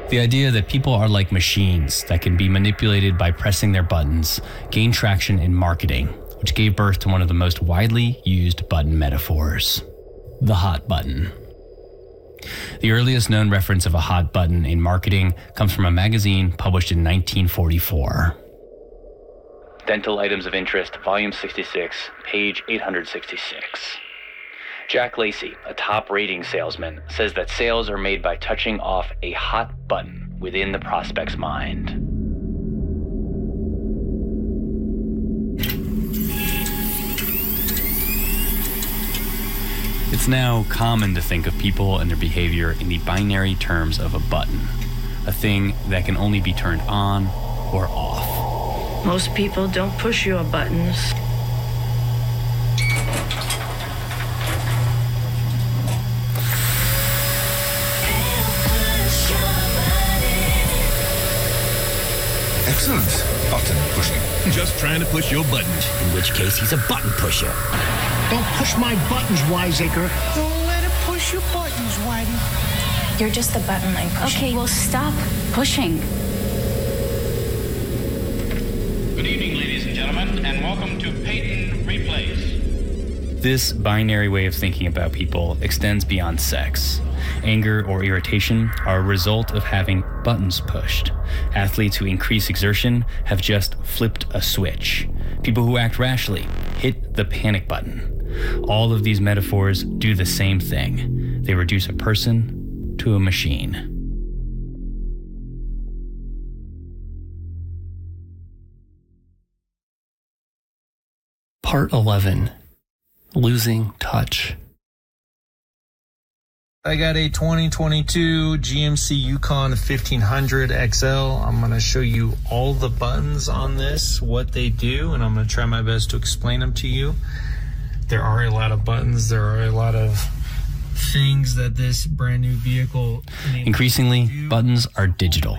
The idea that people are like machines that can be manipulated by pressing their buttons gained traction in marketing, which gave birth to one of the most widely used button metaphors, the hot button. The earliest known reference of a hot button in marketing comes from a magazine published in 1944. Dental Items of Interest, Volume 66, page 866. Jack Lacey, a top rating salesman, says that sales are made by touching off a hot button within the prospect's mind. It's now common to think of people and their behavior in the binary terms of a button, a thing that can only be turned on or off. Most people don't push your buttons. Excellent button pushing. Just trying to push your buttons. In which case, he's a button pusher. Don't push my buttons, wiseacre. Don't let it push your buttons, Whitey. You're just the button I'm pushing. Okay, well, stop pushing. Good evening, ladies and gentlemen, and welcome to Peyton Replays. This binary way of thinking about people extends beyond sex. Anger or irritation are a result of having buttons pushed. Athletes who increase exertion have just flipped a switch. People who act rashly hit the panic button. All of these metaphors do the same thing. They reduce a person to a machine. Part 11. Losing touch. I got a 2022 GMC Yukon 1500 XL. I'm going to show you all the buttons on this, what they do, and I'm going to try my best to explain them to you. There are a lot of buttons. There are a lot of things that this brand new vehicle... Increasingly, buttons are digital.